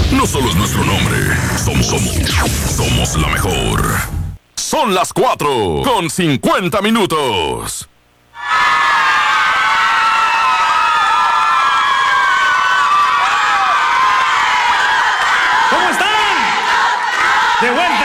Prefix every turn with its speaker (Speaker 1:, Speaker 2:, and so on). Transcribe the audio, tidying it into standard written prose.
Speaker 1: no solo es nuestro nombre, somos la mejor. Son las 4:50.
Speaker 2: ¿Cómo están? De vuelta.